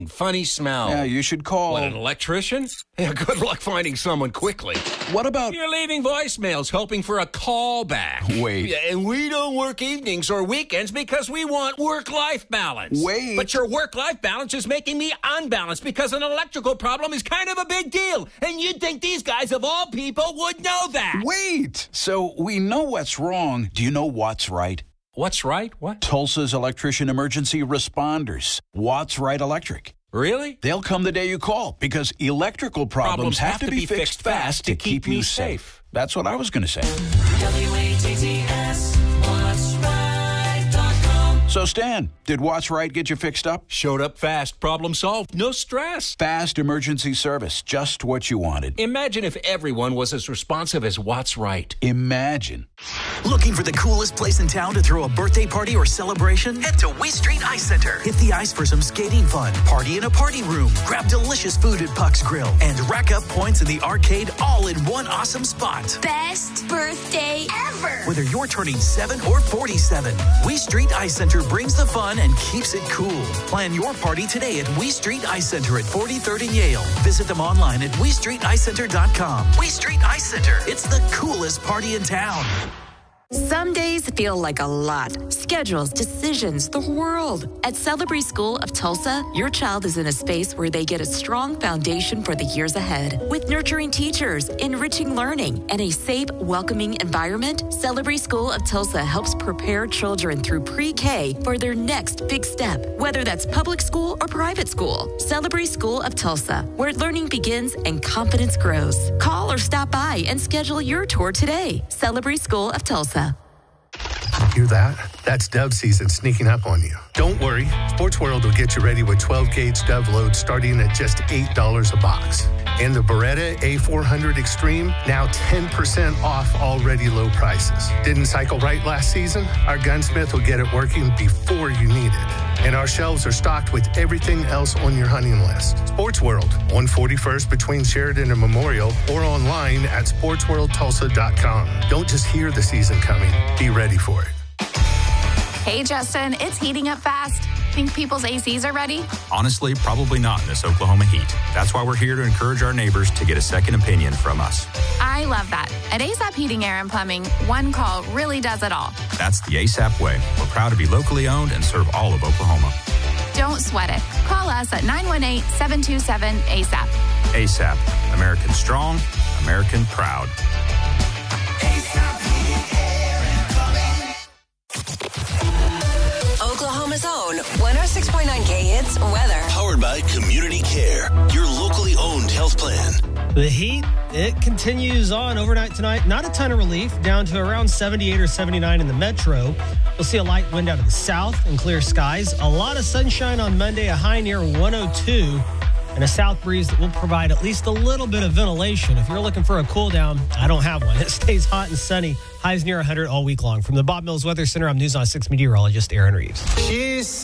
funny smell. Yeah, you should call. What, an electrician? Yeah, good luck finding someone quickly. What about... You're leaving voicemails hoping for a call back. Wait. Yeah, and we don't work evenings or weekends because we want work-life balance. Wait. But your work-life balance is making me unbalanced because an electrical problem is kind of a big deal. And you'd think these guys, of all people, would know that. Wait. So we know what's wrong. Do you know what's right? What's right? What? Tulsa's electrician emergency responders. What's Right Electric. Really? They'll come the day you call because electrical problems have to be fixed fast to keep you safe. That's what I was going to say. WATTS, whatsright.com. So, Stan, did What's Right get you fixed up? Showed up fast, problem solved, no stress. Fast emergency service, just what you wanted. Imagine if everyone was as responsive as What's Right. Imagine. Looking for the coolest place in town to throw a birthday party or celebration? Head to Wee Street Ice Center. Hit the ice for some skating fun, party in a party room, grab delicious food at Puck's Grill, and rack up points in the arcade all in one awesome spot. Best birthday ever. Whether you're turning 7 or 47, Wee Street Ice Center brings the fun and keeps it cool. Plan your party today at Wee Street Ice Center at 43rd and Yale. Visit them online at WeeStreetIceCenter.com. Wee Street Ice Center. It's the coolest party in town. Some days feel like a lot. Schedules, decisions, the world. At Celebrate School of Tulsa, your child is in a space where they get a strong foundation for the years ahead. With nurturing teachers, enriching learning, and a safe, welcoming environment, Celebrate School of Tulsa helps prepare children through pre-K for their next big step, whether that's public school or private school. Celebrate School of Tulsa, where learning begins and confidence grows. Call or stop by and schedule your tour today. Celebrate School of Tulsa. Hear that? That's dove season sneaking up on you. Don't worry, Sports World will get you ready with 12-gauge dove loads starting at just $8 a box. And the Beretta A400 Extreme, now 10% off already low prices. Didn't cycle right last season? Our gunsmith will get it working before you need it. And our shelves are stocked with everything else on your hunting list. Sports World, 141st between Sheridan and Memorial, or online at sportsworldtulsa.com. Don't just hear the season coming. Be ready for it. Hey, Justin, it's heating up fast. Think people's ACs are ready? Honestly, probably not in this Oklahoma heat. That's why we're here to encourage our neighbors to get a second opinion from us. I love that. At ASAP Heating, Air, and Plumbing, one call really does it all. That's the ASAP way. We're proud to be locally owned and serve all of Oklahoma. Don't sweat it. Call us at 918-727-ASAP. ASAP. American strong, American proud. Oklahoma's own 106.9K Hits weather. Powered by Community Care, your locally owned health plan. The heat, it continues on overnight tonight. Not a ton of relief, down to around 78 or 79 in the metro. We'll see a light wind out of the south and clear skies. A lot of sunshine on Monday, a high near 102. And a south breeze that will provide at least a little bit of ventilation. If you're looking for a cool down, I don't have one. It stays hot and sunny. Highs near 100 all week long. From the Bob Mills Weather Center, I'm News on 6 meteorologist Aaron Reeves.